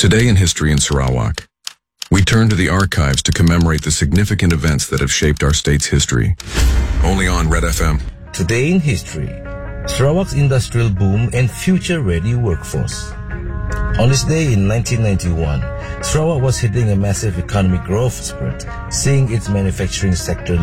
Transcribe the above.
Today in History in Sarawak, we turn to the archives to commemorate the significant events that have shaped our state's history. Only on Red FM. Today in History, Sarawak's industrial boom and future-ready workforce. On this day in 1991, Sarawak was hitting a massive economic growth spurt, seeing its manufacturing sector